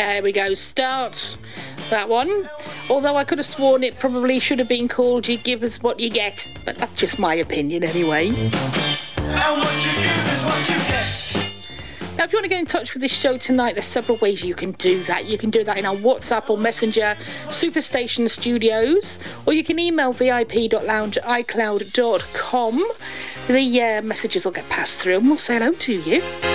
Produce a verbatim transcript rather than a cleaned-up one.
There we go, start that one. Although I could have sworn it probably should have been called You Give Us What You Get, but that's just my opinion anyway. And what you give is what you get. Now, if you want to get in touch with this show tonight, there's several ways you can do that. You can do that in our WhatsApp or Messenger, Superstation Studios, or you can email vip.lounge at icloud dot com. The uh, messages will get passed through and we'll say hello to you.